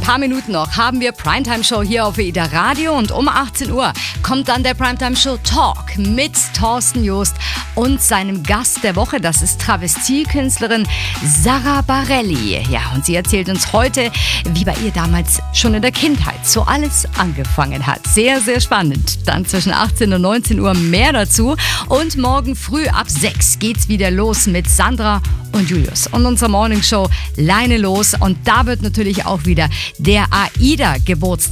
paar Minuten noch haben wir Primetime Show hier auf AIDA Radio und um 18 Uhr kommt dann der Primetime Show Talk mit Thorsten Joost und seinem Gast der Woche. Das ist Travestiekünstlerin Sara Bareilles. Ja, und sie erzählt uns heute, wie bei ihr damals schon in der Kindheit so alles angefangen hat. Sehr, sehr spannend. Dann zwischen 18 und 19 Uhr mehr dazu. Und morgen früh ab 6 geht's wieder los mit Sandra und Julius und unserer Morningshow Leine los. Und da wird natürlich auch wieder der AIDA-Geburtstag